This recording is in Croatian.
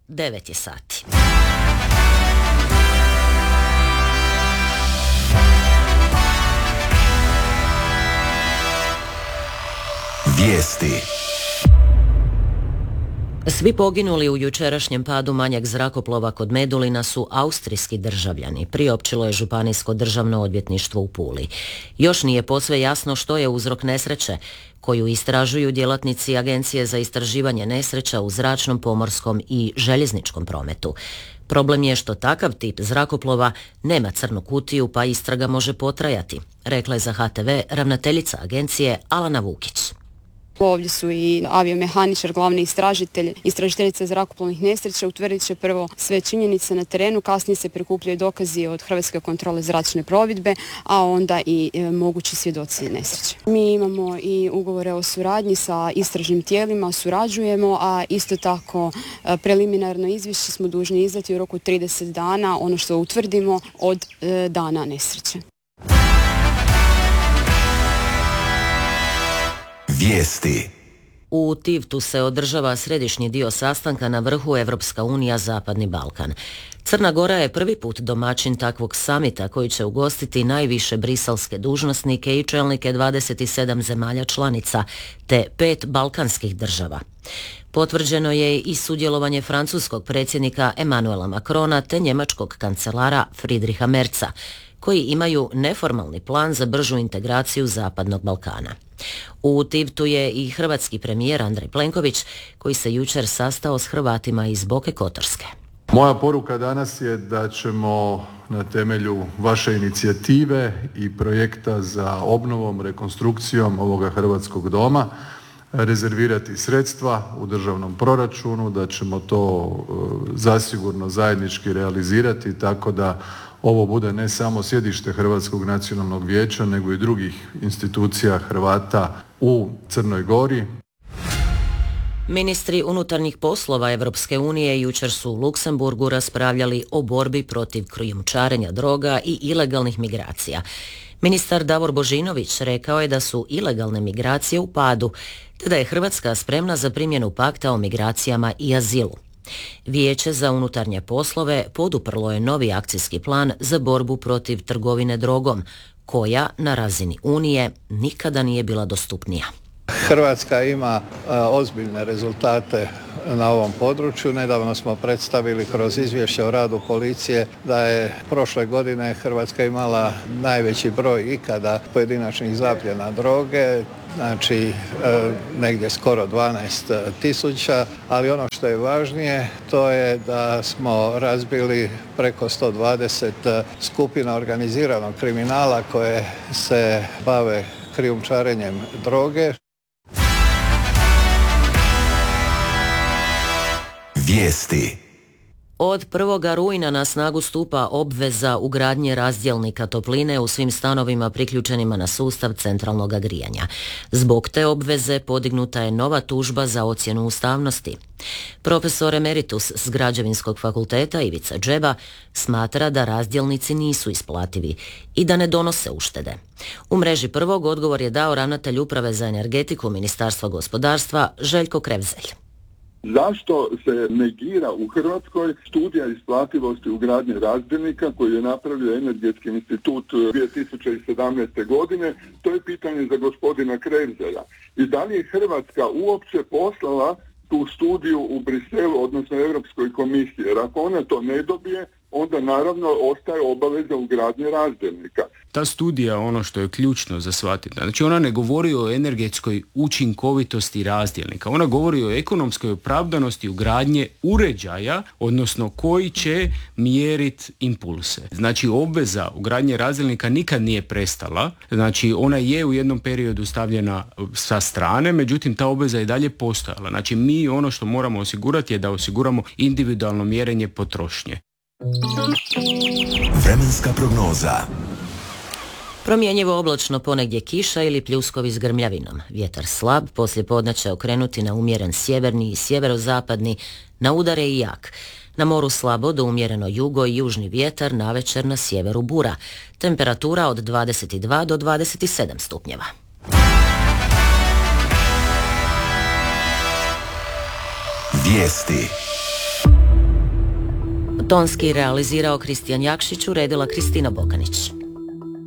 9 je sati. Vijesti. Svi poginuli u jučerašnjem padu manjeg zrakoplova kod Medulina su austrijski državljani, priopćilo je Županijsko državno odvjetništvo u Puli. Još nije posve jasno što je uzrok nesreće, koju istražuju djelatnici Agencije za istraživanje nesreća u zračnom, pomorskom i željezničkom prometu. Problem je što takav tip zrakoplova nema crnu kutiju, pa istraga može potrajati, rekla je za HTV ravnateljica agencije Alana Vukić. Ovdje su i aviomehaničar, glavni istražitelj, istražiteljica zrakoplovnih nesreća, utvrdit će prvo sve činjenice na terenu, kasnije se prikupljaju dokazi od Hrvatske kontrole zračne plovidbe, a onda i mogući svjedoci nesreće. Mi imamo i ugovore o suradnji sa istražnim tijelima, surađujemo, a isto tako preliminarno izvješće smo dužni izdati u roku 30 dana, ono što utvrdimo od dana nesreće. Vijesti. U Tivtu se održava središnji dio sastanka na vrhu Evropska unija Zapadni Balkan. Crna Gora je prvi put domaćin takvog samita koji će ugostiti najviše briselske dužnosnike i čelnike 27 zemalja članica te 5 balkanskih država. Potvrđeno je i sudjelovanje francuskog predsjednika Emmanuela Macrona te njemačkog kancelara Friedricha Merza, koji imaju neformalni plan za bržu integraciju Zapadnog Balkana. U Tivtu je i hrvatski premijer Andrej Plenković, koji se jučer sastao s Hrvatima iz Boke Kotorske. Moja poruka danas je da ćemo na temelju vaše inicijative i projekta za obnovom, rekonstrukcijom ovoga hrvatskog doma rezervirati sredstva u državnom proračunu, da ćemo to zasigurno zajednički realizirati tako da ovo bude ne samo sjedište Hrvatskog nacionalnog vijeća, nego i drugih institucija Hrvata u Crnoj Gori. Ministri unutarnjih poslova Evropske unije jučer su u Luksemburgu raspravljali o borbi protiv krijumčarenja droga i ilegalnih migracija. Ministar Davor Božinović rekao je da su ilegalne migracije u padu, te da je Hrvatska spremna za primjenu pakta o migracijama i azilu. Vijeće za unutarnje poslove poduprlo je novi akcijski plan za borbu protiv trgovine drogom, koja na razini Unije nikada nije bila dostupnija. Hrvatska ima ozbiljne rezultate na ovom području. Nedavno smo predstavili kroz izvješće o radu policije da je prošle godine Hrvatska imala najveći broj ikada pojedinačnih zapljena droge, znači negdje skoro 12.000, ali ono što je važnije to je da smo razbili preko 120 skupina organiziranog kriminala koje se bave krijumčarenjem droge. Vijesti. Od 1. rujna na snagu stupa obveza ugradnje razdjelnika topline u svim stanovima priključenima na sustav centralnog grijanja. Zbog te obveze podignuta je nova tužba za ocjenu ustavnosti. Profesor emeritus s Građevinskog fakulteta Ivica Džeba smatra da razdjelnici nisu isplativi i da ne donose uštede. U mreži Prvog odgovor je dao ravnatelj Uprave za energetiku Ministarstva gospodarstva Željko Krevzelj. Zašto se negira u Hrvatskoj studija isplativosti ugradnje razdjelnika koju je napravio Energetski institut 2017. godine? To je pitanje za gospodina Krevzelja. I da li je Hrvatska uopće poslala tu studiju u Briselu, odnosno Europskoj komisiji? Jer ako ona to ne dobije, onda naravno ostaje obaveza ugradnje razdjelnika. Ta studija, ono što je ključno za shvatiti, znači ona ne govori o energetskoj učinkovitosti razdjelnika, ona govori o ekonomskoj opravdanosti ugradnje uređaja, odnosno koji će mjeriti impulse. Znači obveza ugradnje razdjelnika nikad nije prestala, znači ona je u jednom periodu stavljena sa strane, međutim ta obveza je dalje postojala. Znači mi ono što moramo osigurati je da osiguramo individualno mjerenje potrošnje. Vremenska prognoza. Promjenjivo oblačno, ponegdje kiša ili pljuskovi s grmljavinom. Vjetar slab, poslije podne će okrenuti na umjeren sjeverni i sjeverozapadni, na udare i jak. Na moru slabo do umjereno jugo i južni vjetar, navečer na sjeveru bura. Temperatura od 22 do 27 stupnjeva. Vijesti. Tonski realizirao Kristijan Jakšić, uredila Kristina Bokanić.